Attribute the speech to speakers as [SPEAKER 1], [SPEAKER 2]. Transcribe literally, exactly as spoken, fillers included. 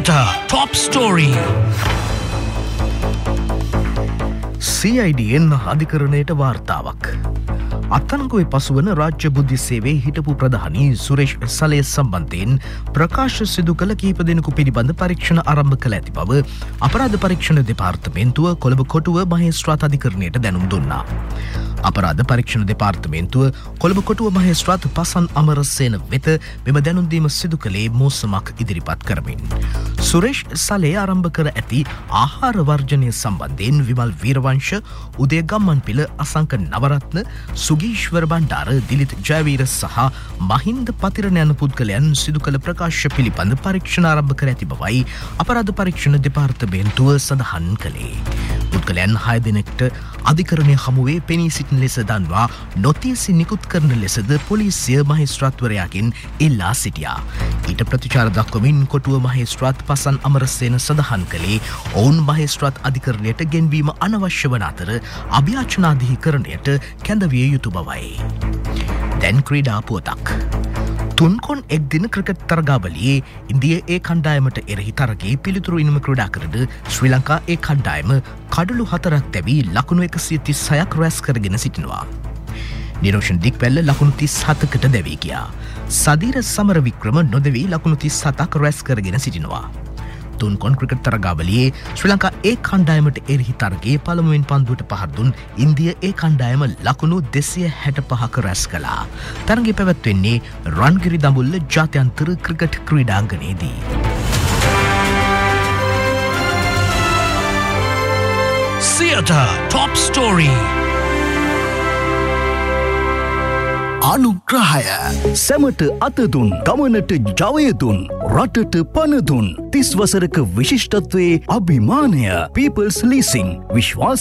[SPEAKER 1] Theatre Top Story. C I D N අධිකරණයට වාර්තාවක්. අත්අඩංගුවේ පසුවන රාජ්‍ය බුද්ධි සේවයේ හිටපු ප්‍රධානී සුරේෂ් සලේ සම්බන්ධයෙන් ප්‍රකාශ සිදු කළ කිහිප දෙනෙකු පිළිබඳ පරීක්ෂණ ආරම්භ කළ ඇති බව අපරාධ පරීක්ෂණ දෙපාර්තමේන්තුව කොළඹ කොටුව මහේස්ත්‍රාත් අධිකරණයට දැනුම් දුන්නා. අපරාධ පරීක්ෂණ දෙපාර්තමේන්තුව කොළඹ කොටුව මහේස්ත්‍රාත් පසන් අමරසේන වෙත මෙම දැනුම් දීම සිදු කළේ මෝසමක් ඉදිරිපත් කරමින්. සුරේෂ් සලේ ආරම්භ කර ඇති ආහාර වර්ජනය සම්බන්ධයෙන් විමල් වීරවංශ, උදය ගම්මන්පිල, අසංක නවරත්න, සුගීශ්වර බණ්ඩාර, දිලිත් ජයවීර සහ මහින්ද පතිරණ යන පුද්ගලයන් සිදු කළ ප්‍රකාශ පිළිබඳ පරීක්ෂණ ආරම්භ කර ඇති බවයි අපරාධ පරීක්ෂණ දෙපාර්තමේන්තුව සඳහන් කළේ. පුද්ගලයන් හය දෙනෙක්ට අධිකරණය හමුවේ පෙනී සිටින ලෙස දන්වා නොතියසි නිකුත් කරන ලෙසද පොලිසිය මහේස්ත්‍රාත්වරයාගෙන් ඉල්ලා සිටියා. ඊට ප්‍රතිචාර දක්වමින් කොටුව මහේස්ත්‍රාත් පසන් අමරසේන සඳහන් කළේ ඔවුන් මහේස්ත්‍රාත් අධිකරණයට ගෙන්වීම අනවශ්‍ය වන අතර අභියාචනාධිකරණයට කැඳවිය යුතු බවයි. දැන් ක්‍රීඩා පුවතක්. තුන්කොන් එක් දින ක්‍රිකට් තරගාවලියේ ඉන්දිය ඒ කණ්ඩායමට එරෙහි තරගයේ පිළිතුරු ඉනිම ක්‍රීඩා කරන ශ්‍රී ලංකා ඒ කණ්ඩායම කඩලු හතරක් තැබී ලකුණු එකසිය තිස් හයක් රැස් කරගෙන සිටිනවා. නිරෝෂන් දික්වැල්ල ලකුණු තිස් හතකට දැවී ගියා. සදීර සමරවික්‍රම නොදෙවී ලකුණු තිස් හතක් රැස් කරගෙන සිටිනවා. තුන්කොන් ක්‍රිකට් තරගාවලියේ ශ්‍රී ලංකා ඒ කණ්ඩායමට එරෙහි තරගයේ පළමුවෙන් පන්දුවට පහර දුන් ඉන්දිය ඒ කණ්ඩායම ලකුණු දෙසිය හැට පහක රැස් කළා. තරගය පැවැත්වෙන්නේ රන්ගිරි දඹුල්ල ජාත්‍යන්තර ක්‍රිකට් ක්‍රීඩාංගණයේදී. Theatre Top Story.
[SPEAKER 2] අනුග්‍රහය සැමට අතදුන්, ගමනට ජවයදුන්, රටට පණදුන්, තිස් වසරක විශිෂ්ටත්වයේ අභිමානය. People's Leasing, විශ්වාස